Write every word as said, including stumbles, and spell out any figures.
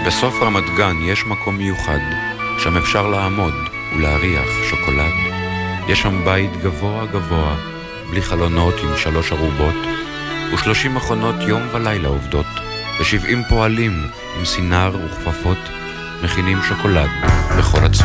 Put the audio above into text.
בסוף רמת גן יש מקום מיוחד, שם אפשר לעמוד ולהריח שוקולד. יש שם בית גבוה גבוה, בלי חלונות עם שלוש ערובות, ושלושים מכונות יום ולילה עובדות, ושבעים פועלים עם סינר וכפפות, מכינים שוקולד בכל הצורה.